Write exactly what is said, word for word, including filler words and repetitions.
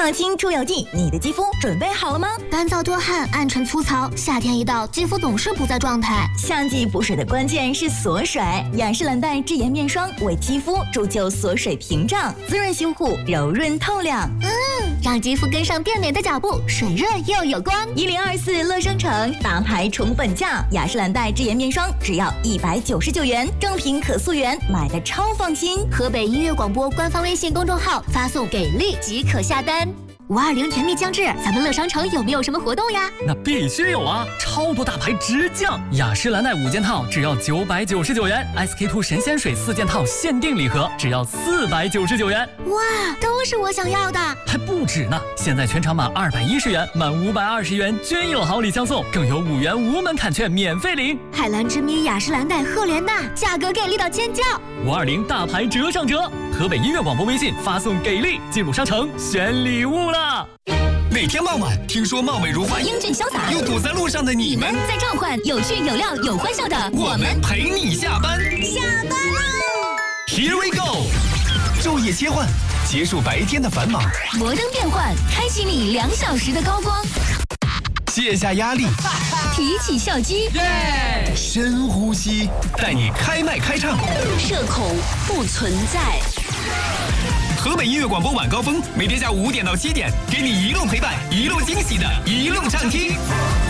抗菌出油剂，你的肌肤准备好了吗？ 干燥多汗、暗沉粗糙，夏天一到，肌肤总是不在状态。 夏季补水的关键是锁水，雅诗兰黛智妍面霜为肌肤铸就锁水屏障，滋润修护，柔润透亮。 嗯，让肌肤跟上变美的脚步，水润又有光。 一零二四乐商城大牌宠本价，雅诗兰黛智妍面霜只要一百九十九元，正品可溯源，买的超放心。 河北音乐广播官方微信公众号发送给力即可下单。五二零甜蜜将至，咱们乐商城有没有什么活动呀？ 那必须有啊！超多大牌直降，雅诗兰黛五件套只要九百九十九元 ，S K two 神仙水四件套限定礼盒只要四百九十九元。 哇，都是我想要的！ 还不止呢！现在全场满二百一十元，满五百二十元均有好礼相送，更有五元无门槛券免费领。 海蓝之谜雅诗兰黛赫莲娜，价格给力到尖叫！ 五二零大牌折上折，河北音乐广播微信发送给力，进入商城选礼物了。 那天傍晚，听说貌美如花、 英俊潇洒又堵在路上的你们， 在召唤有趣有料有欢笑的我们陪你下班。 下班喽 ！Here we go！ 昼夜切换，结束白天的繁忙。 摩登变换，开启你两小时的高光。 卸下压力， 提起笑肌， 耶！深呼吸，带你开麦开唱。 社恐不存在。 河北音乐广播晚高峰，每天下午五点到七点，给你一路陪伴，一路惊喜的一路畅听。